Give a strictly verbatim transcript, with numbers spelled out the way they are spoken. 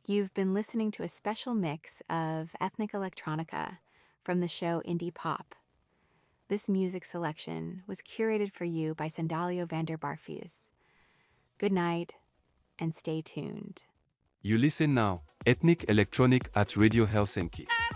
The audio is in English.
You've been listening to a special mix of ethnic electronica from the show Indie Pop. This music selection was curated for you by Sandalio van der Barfus. Good night, and stay tuned. You listen now, Ethnic Electronic at Radio Helsinki.